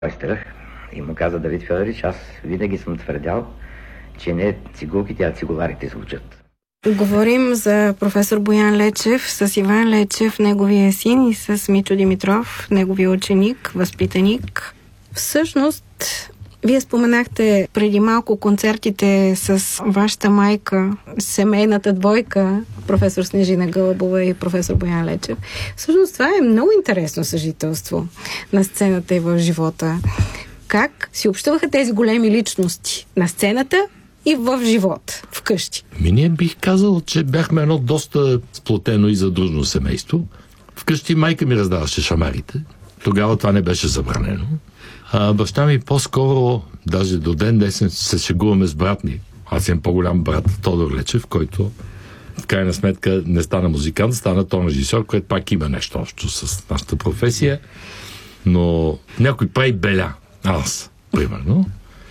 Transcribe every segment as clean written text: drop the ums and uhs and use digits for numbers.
майстърах и му каза: Давид Федорич, аз винаги съм твърдял, че не цигулките, а цигуларите звучат. Говорим за професор Боян Лечев с Иван Лечев, неговия син, и с Мичо Димитров, неговия ученик, възпитаник. Всъщност, вие споменахте преди малко концертите с вашата майка, семейната двойка, професор Снежина Гълъбова и професор Боян Лечев. Всъщност това е много интересно съжителство на сцената и в живота. Как си общуваха тези големи личности на сцената и в живот, вкъщи? Ние бих казал, че бяхме едно доста сплотено и задружно семейство. Вкъщи майка ми раздаваше шамарите. Тогава това не беше забранено. А баща ми по-скоро, даже до ден днес се шегуваме с брат ми. Аз имам по-голям брат, Тодор Лечев, който в крайна сметка не стана музикант, стана тон режисьор, което пак има нещо общо с нашата професия. Но някой прави беля. Аз, примерно.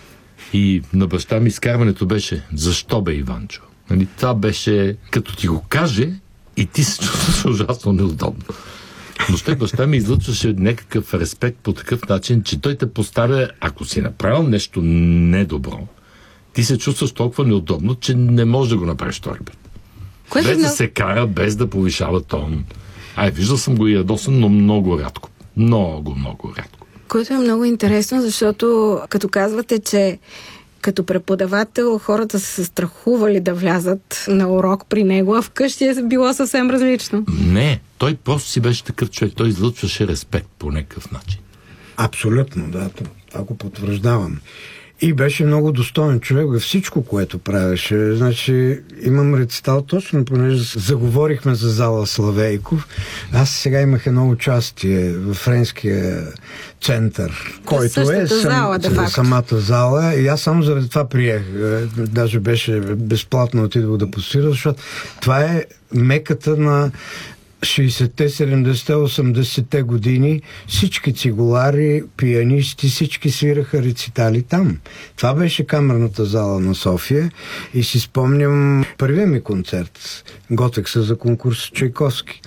И на баща ми изкарването беше: защо бе, Иванчо? Нали, това беше като ти го каже и ти се чувстваш ужасно неудобно. Но ще баща ми излъчваше някакъв респект по такъв начин, че той те поставя, ако си направил нещо недобро, ти се чувстваш толкова неудобно, че не можеш да го направиш втори път. Без да се кара, без да повишава тон. Виждал съм го и ядосан, но много рядко. Много рядко. Което е много интересно, защото като казвате, че като преподавател хората са се страхували да влязат на урок при него, а вкъщи е било съвсем различно. Не, той просто си беше такъв човек. Той излъчваше респект по някакъв начин. Абсолютно, да. Това го потвърждавам. И беше много достоен човек във всичко, което правеше. Значи, имам рецитал точно, понеже заговорихме за зала Славейков. Аз сега имах едно участие в Френския център, който е самата зала. И аз само заради това приех. Даже беше безплатно отидох да посвиря, защото това е меката на 60-те, 70-те, 80-те години. Всички цигулари, пианисти, всички свираха рецитали там. Това беше камерната зала на София и си спомням първия ми концерт. Готех се за конкурс Чайковски.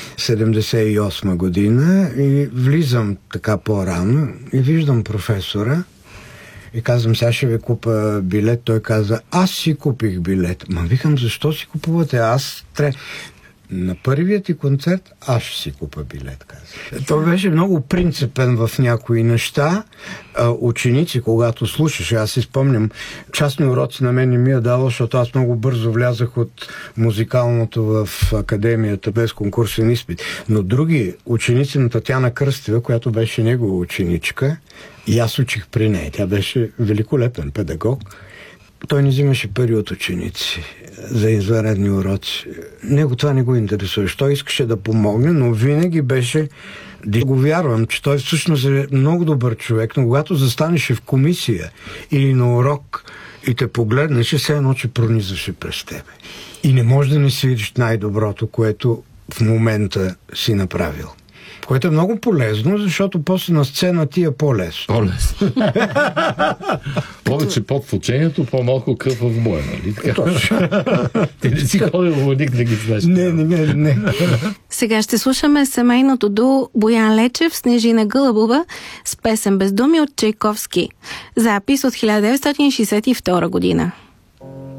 78 година и влизам така по-рано и виждам професора и казвам: сега ще ви купа билет. Той каза: аз си купих билет. Викам: защо си купувате? На първият ти концерт аз ще си купа билет, каза. Той беше много принципен в някои неща. Ученици, когато слушаше, аз си спомням, частни уроци на мен не ми я дало, защото аз много бързо влязах от музикалното в академията без конкурсен изпит. Но други ученици на Татяна Кръстева, която беше негова ученичка, и аз учих при нея. Тя беше великолепен педагог. Той не взимаше пари от ученици за извънредни уроци. Него това не го интересуваше. Той искаше да помогне, но винаги беше... Да го вярвам, че той всъщност е много добър човек, но когато застанеше в комисия или на урок и те погледнеше, все едно, че пронизваше през тебе. И не може да не свириш най-доброто, което в момента си направил. Което е много полезно, защото после на сцена ти е по-лесно. По-лесно. Повече пот в учението, по-малко кръв в боя, нали? Ти не си ходил в войник да ги знаеш. Не. Сега ще слушаме семейното дуо Боян Лечев, Снежина Гълъбова с песен "Без думи" от Чайковски. Запис от 1962 година.